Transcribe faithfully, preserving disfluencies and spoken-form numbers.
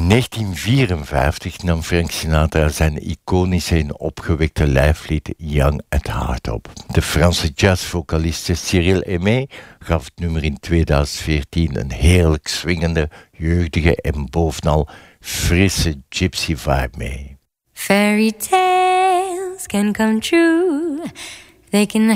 negentien vierenvijftig nam Frank Sinatra zijn iconische en opgewekte lijflied Young at Heart op. De Franse jazzvocaliste Cyril Aimé gaf het nummer in tweeduizend veertien een heerlijk swingende, jeugdige en bovenal frisse gypsy vibe mee. Fairy tales can come true. They can